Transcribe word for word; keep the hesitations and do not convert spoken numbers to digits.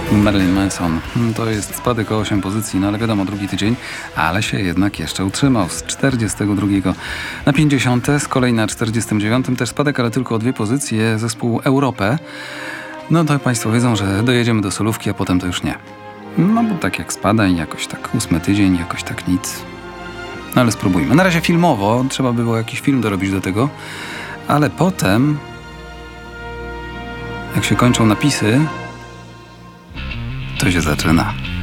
Marilyn Manson. To jest spadek o osiem pozycji, no ale wiadomo, drugi tydzień, ale się jednak jeszcze utrzymał. Z czterdziestego drugiego na pięćdziesiąte, z kolei na czterdziestym dziewiątym też spadek, ale tylko o dwie pozycje, zespół Europę. No to Państwo wiedzą, że dojedziemy do solówki, a potem to już nie. No bo tak jak spada i jakoś tak ósmy tydzień, jakoś tak nic. No ale spróbujmy. Na razie filmowo, trzeba by było jakiś film dorobić do tego, ale potem, jak się kończą napisy, to się zaczyna.